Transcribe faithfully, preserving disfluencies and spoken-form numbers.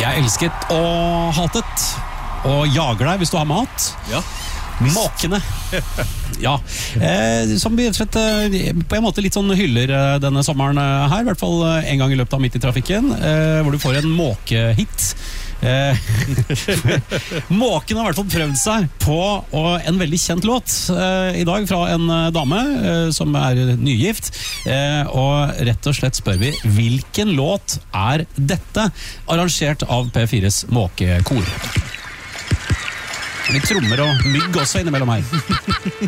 Jeg elsket og hatet, og jager deg hvis du har mat. Ja. Måkene. Ja, eh, som vi rett og slett eh, på en måte litt sånn hyller eh, denne sommeren eh, her, i hvert fall eh, en gang i løpet av Midt i trafikken, eh, hvor du får en måkehit. Eh, Måken har i hvert fall prøvd seg på og en veldig kjent låt eh, i dag fra en eh, dame eh, som er nygift, eh, og rett og slett spør vi hvilken låt er dette, arrangert av P fires måkekor. Litt trommer og mygg også innimellom her.